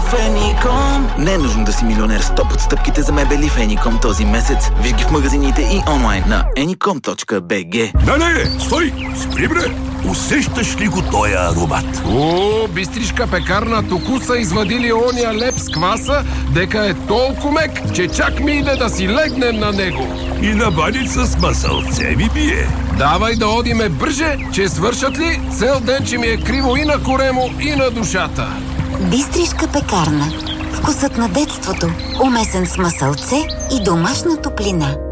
Феником. Не е нужно да си милионер. 100 подстъпките за мебели Феником този месец. Виж ги в магазините и онлайн на anycom.bg. Не, стой! Спри, бре! Усещаш ли го този аромат? О, бистришка пекарна току са извадили ония леп с кваса, дека е толкова мек, че чак ми иде да си легнем на него. И на баница с масълце ми бие. Давай да одиме бърже, че свършат ли? Цел ден, че ми е криво и на коремо, и на душата. Бистришка пекарна. Вкусът на детството. Умесен с масълце и домашна топлина.